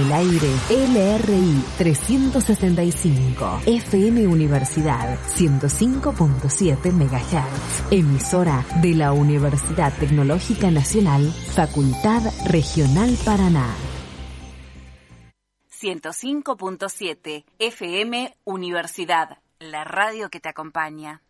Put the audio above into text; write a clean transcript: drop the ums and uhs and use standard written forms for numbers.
el aire, LRI 365, FM Universidad 105.7 MHz, emisora de la Universidad Tecnológica Nacional, Facultad Regional Paraná. 105.7 FM Universidad, la radio que te acompaña.